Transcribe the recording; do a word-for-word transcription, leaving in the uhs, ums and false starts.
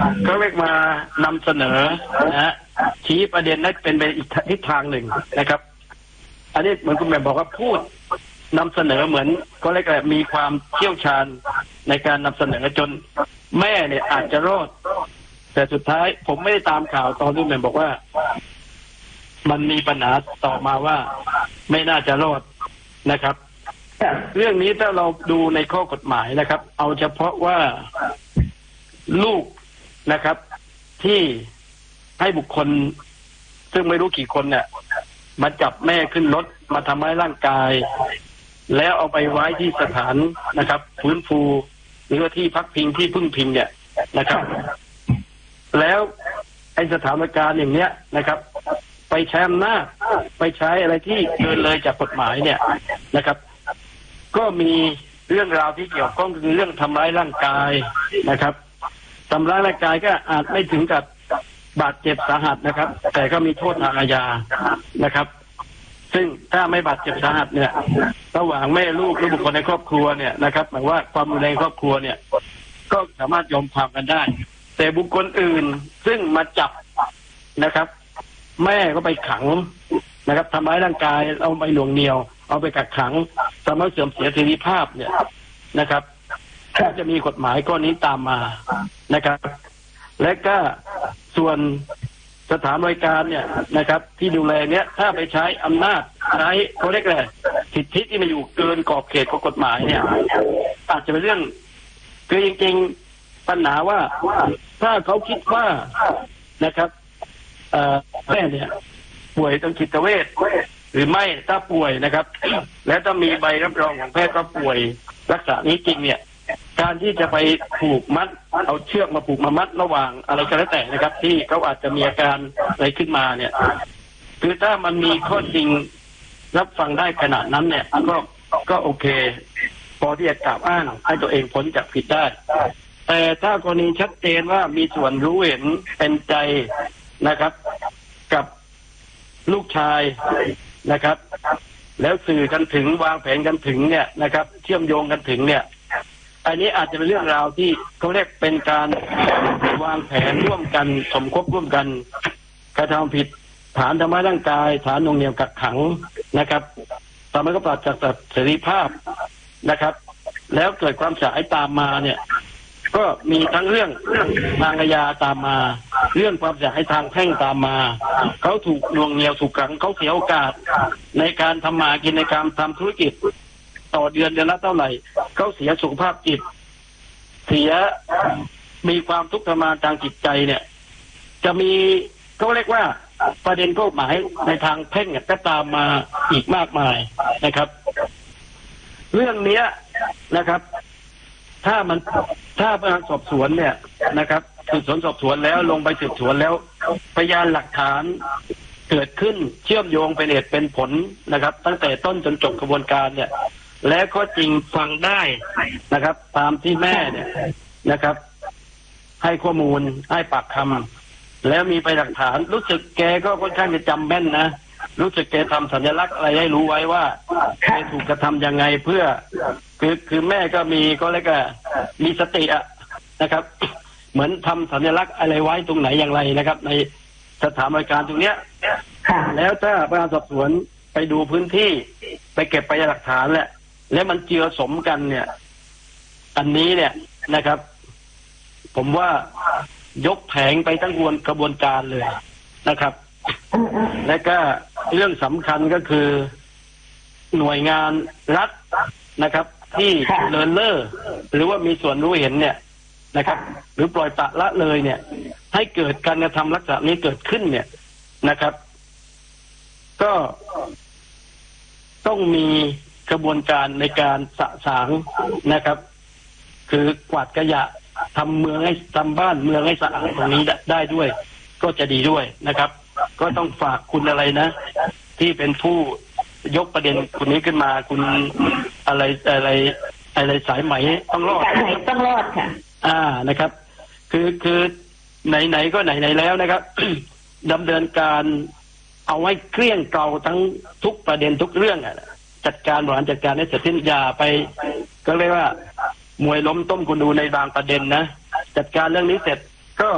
เขาเรียกมานำเสนอนะฮะชี้ประเด็นนั้นเป็นไปอีกทิศทางหนึ่งนะครับอันนี้เหมือนคุณแม่บอกว่าพูดนำเสนอเหมือนก็เรียกอะไรมีความเชี่ยวชาญในการนำเสนอจนแม่เนี่ยอาจจะรอดแต่สุดท้ายผมไม่ได้ตามข่าวตอนที่แม่บอกว่ามันมีปัญหาต่อมาว่าไม่น่าจะรอดนะครับเรื่องนี้ถ้าเราดูในข้อกฎหมายนะครับเอาเฉพาะว่าลูกนะครับที่ให้บุคคลซึ่งไม่รู้กี่คนเนี่ยมาจับแม่ขึ้นรถมาทำร้ายร่างกายแล้วเอาไปไว้ที่สถานนะครับฟื้นฟูหรือว่าที่พักพิงที่พึ่งพิงเนี่ยนะครับแล้วไอ้สถานบริการอย่างเนี้ยนะครับไปใช้อำนาจไปใช้อะไรที่เกินเลยจากกฎหมายเนี่ยนะครับก็มีเรื่องราวที่เกี่ยวข้องคือเรื่องทำร้ายร่างกายนะครับทำร้ายร่างกายก็อาจไม่ถึงกับบาดเจ็บสาหัสนะครับแต่ก็มีโทษทางอาญานะครับซึ่งถ้าไม่บาดเจ็บสาหัสเนี่ยระหว่างแม่ลูกหรือบุคคลในครอบครัวเนี่ยนะครับหมายว่าความรุนแรงครอบครัวเนี่ยก็สามารถยอมความกันได้แต่บุคคลอื่นซึ่งมาจับนะครับแม่ก็ไปขังนะครับทำร้ายร่างกายเอาไปหน่วงเหนี่ยวเอาไปกักขังทำให้เสื่อมเสียเสรีภาพเนี่ยนะครับก็จะมีกฎหมายข้อนี้ตามมานะครับและก็ส่วนสถานบริการเนี่ยนะครับที่ดูแลเนี้ยถ้าไปใช้อำนาจใช้เขาเรียกอะไรสิทธิที่มาอยู่เกินขอบเขตของกฎหมายเนี่ยอาจจะเป็นเรื่องคือจริงๆปัญหาว่าถ้าเขาคิดว่านะครับแม่เนี่ยป่วยทางจิตเวชหรือไม่ถ้าป่วยนะครับ และต้องมีใบรับรองของแพทย์ว่าป่วยรักษานี้จริงเนี่ยการที่จะไปผูกมัดเอาเชือกมาผูกมามัดระหว่างอะไรก็แล้วแต่นะครับที่เขาอาจจะมีอาการอะไรขึ้นมาเนี่ยคือถ้ามันมีข้อจริงรับฟังได้ขนาดนั้นเนี่ยก็ก็โอเคพอที่จะกล่าวอ้างให้ตัวเองพ้นจากผิดได้แต่ถ้ากรณีชัดเจนว่ามีส่วนรู้เห็นเป็นใจนะครับกับลูกชายนะครับแล้วสื่อกันถึงวางแผนกันถึงเนี่ยนะครับเชื่อมโยงกันถึงเนี่ยอันนี้อาจจะเป็นเรื่องราวที่เขาเรียกเป็นการวางแผนร่วมกันสมคบร่วมกันกระทำผิดฐานทำร้ายร่างกายฐานหน่วงเหนี่ยวกักขังนะครับทำให้เขาปราศจากเสรีภาพนะครับแล้วเกิดความเสียหายตามมาเนี่ยก็มีทั้งเรื่องทางอาญาตามมาเรื่องความเสียหายทางแพ่งตามมาเขาถูกหน่วงเหนี่ยวถูกขังเขาเสียโอกาสในการทำมากินในการทำธุรกิจต่อเดือนเดือนละเท่าไหร่เขาเสียสุขภาพจิตเสียมีความทุกข์ทรมานทางจิตใจเนี่ยจะมีเขาเรียกว่าประเด็นกฎหมายในทางแพ่งก็ตามมาอีกมากมายนะครับเรื่องนี้นะครับถ้ามันถ้าพนักงานสอบสวนเนี่ยนะครับสืบสวนสอบสวนแล้วลงไปสืบสวนแล้วพยานหลักฐานเกิดขึ้นเชื่อมโยงเป็นเหตุเป็นผลนะครับตั้งแต่ต้นจนจบกระบวนการเนี่ยและก็จริงฟังได้นะครับตามที่แม่เนี่ยนะครับให้ข้อมูลให้ปากคำแล้วมีไปหลักฐานรู้สึกแกก็ค่อนข้างจะจำแม่นนะรู้สึกแกทำสัญลักษณ์อะไรให้รู้ไว้ว่าแกถูกกระทำยังไงเพื่อคือคือแม่ก็มีก็แล้วก็มีสติอะนะครับเหมือนทำสัญลักษณ์อะไรไว้ตรงไหนอย่างไรนะครับในสถานบริการตรงเนี้ยแล้วถ้าพนักงานสอบสวนไปดูพื้นที่ไปเก็บพยานหลักฐานแหละแล้วมันเจือสมกันเนี่ยอันนี้เนี่ยนะครับผมว่ายกแผงไปทั้งกระบวนการเลยนะครับและก็เรื่องสำคัญก็คือหน่วยงานรัฐนะครับที่เลินเล่อหรือว่ามีส่วนรู้เห็นเนี่ยนะครับหรือปล่อยปละละเลยเนี่ยให้เกิดการกระทำลักษณะนี้เกิดขึ้นเนี่ยนะครับก็ต้องมีกระบวนการในการสะสางนะครับคือกวาดขยะทำเมืองให้ทำบ้านเมืองให้สะอาดตรงนี้ได้ด้วยก็จะดีด้วยนะครับก็ต้องฝากคุณอะไรนะที่เป็นผู้ยกประเด็นคุณนี้ขึ้นมาคุณอะไรอะไรอะไรสายไหมต้องรอดต้องรอดค่ะอ่านะครับคือคือไหนๆก็ไหนๆแล้วนะครับ ดำเนินการเอาไว้เกลี้ยงเกลาทั้งทุกประเด็นทุกเรื่องอ่ะจัดการบริหารจัดการให้เสร็จสิ้นอย่าไปก็เรียกว่ามวยล้มต้มคุณดูในบางประเด็นนะจัดการเรื่องนี้เสร็จ